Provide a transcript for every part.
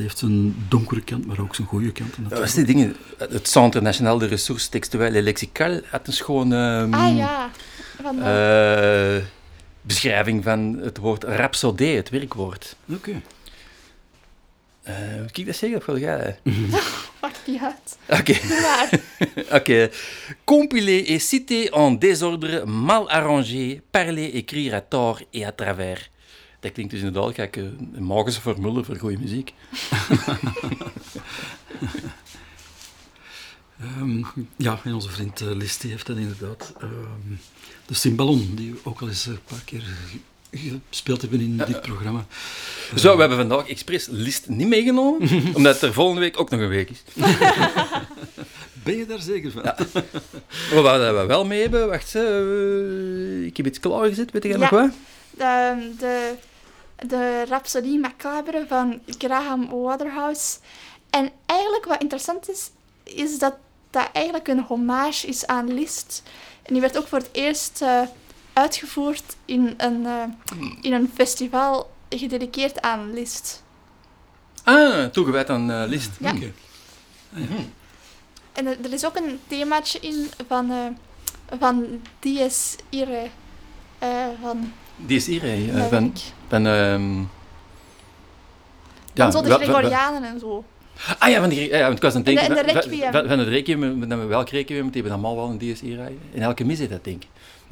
heeft zijn donkere kant, maar ook zijn goede kant. Dat was die dingen. Het Centre National de Ressources Textuelles et Lexicales had een schoon beschrijving van het woord rhapsodie, het werkwoord. Oké. Kijk, dat zeggen of wel jij? Maakt niet uit. Oké. Oké. Compiler et citer en désordre, mal arrangé, parler, écrire à tort et à travers. Dat klinkt dus inderdaad gelijk een magische formule voor goede muziek. En onze vriend Listy heeft dat inderdaad. De Cymbalon, die we ook al eens een paar keer gespeeld hebben in dit programma. Zo, we hebben vandaag expres List niet meegenomen, omdat er volgende week ook nog een week is. Ben je daar zeker van? Ja. Maar wat we wel mee hebben, wacht, ik heb iets klaargezet, weet jij nog wat? De Rhapsodie Macabre van Graham Waterhouse. En eigenlijk wat interessant is dat dat eigenlijk een hommage is aan Liszt. En die werd ook voor het eerst uitgevoerd in een festival gedediceerd aan Liszt. Toegewijd aan Liszt. Ja. Okay. En er is ook een themaatje in van Dies Irae. Die is hier, van zo de Gregorianen en zo. Want ik was aan het denken... En de Requiem. Van het Requiem, welk Requiem, die hebben allemaal wel een Dies Irae. In elke mis is dat, denk ik.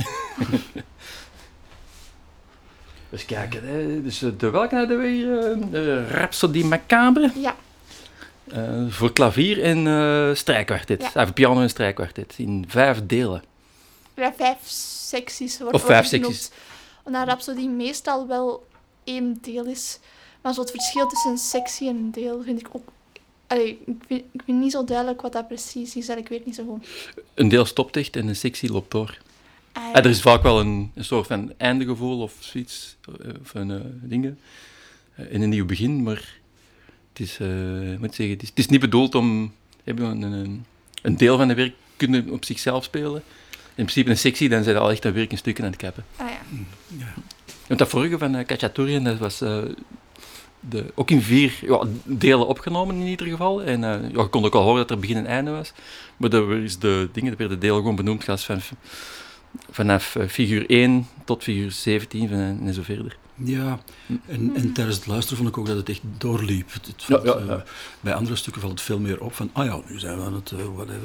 Dus kijken, dus de welke hadden we hier? Rhapsodie Macabre. Ja. Voor klavier en strijkkwartet. Ja. Voor piano en strijkkwartet. In 5 delen. Ja, 5 secties wordt Of 5 genoemd. secties. Omdat Rhapsodie meestal wel 1 deel is. Maar zo het verschil tussen een sectie en een deel vind ik ook... ik vind niet zo duidelijk wat dat precies is en ik weet niet zo goed. Een deel stopt echt en een sectie loopt door. Ja. Er is vaak wel een soort van eindegevoel of zoiets. Van dingen. In een nieuw begin, maar het is, het is niet bedoeld om... Een deel van de werk kunnen op zichzelf spelen. In principe een sectie, dan zijn al echt een werk in stukken aan het kappen. Ja. Want dat vorige van Khachaturian, dat was ook in 4 delen opgenomen in ieder geval. En je kon ook al horen dat er begin en einde was. Maar er werden delen gewoon benoemd vanaf figuur 1 tot figuur 17 en zo verder. Ja, en tijdens het luisteren vond ik ook dat het echt doorliep. Bij andere stukken valt het veel meer op van, nu zijn we aan het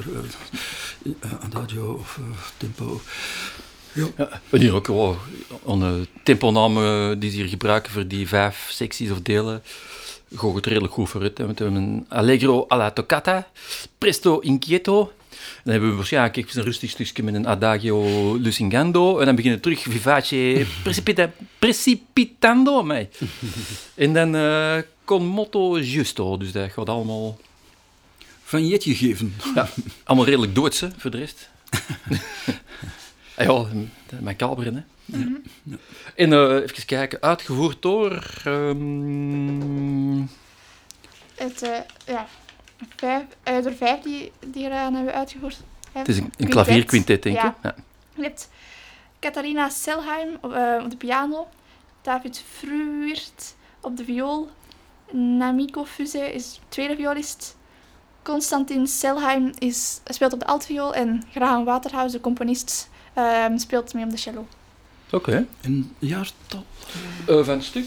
adagio of tempo. Ja. En hier ook een temponaam die ze hier gebruiken voor die 5 secties of delen. Gooit het redelijk goed vooruit. We hebben een allegro alla toccata, presto inquieto. Dan hebben we waarschijnlijk een rustig stukje met een adagio lusingando. En dan beginnen we terug vivace precipitando. En dan con moto giusto. Dus dat gaat allemaal... Van jetje geven. Ja, allemaal redelijk doods, hè, voor de rest. Mijn kaberen, hè. Mm-hmm. Ja. En even kijken, uitgevoerd door... Door 5 die eraan hebben uitgevoerd. Het is een klavierquintet, denk ik. Ja. Je hebt Catharina Selheim op de piano, David Fruwert op de viool, Namiko Fuse is tweede violist, Konstantin Selheim speelt op de altviool en Graham Waterhouse, de componist, speelt mee op de cello. Oké. En jaartal? Van het stuk...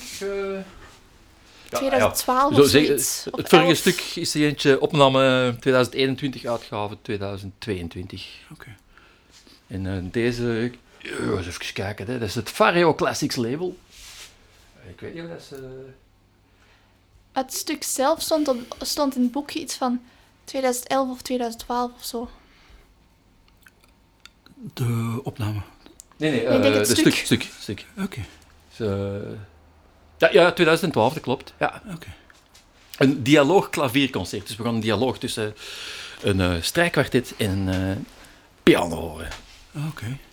2012 of zoiets. Het vorige stuk is eentje opname 2021, uitgave 2022. Oké. En deze... eens even kijken, hè. Dat is het Vario Classics label. Ik weet niet of dat is... Het stuk zelf stond in het boekje iets van 2011 of 2012 of zo. De opname? Nee, ik denk het stuk. Oké. Ja, 2012, dat klopt. Ja. Oké. Een dialoog-klavierconcert. Dus we gaan een dialoog tussen een strijkkwartet en een piano horen. Oké.